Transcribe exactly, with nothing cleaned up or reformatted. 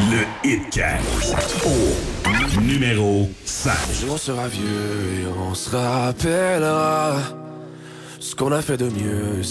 Le Hitcast au numéro cinq. Un jour on sera vieux et on se rappellera ce qu'on a fait de mieux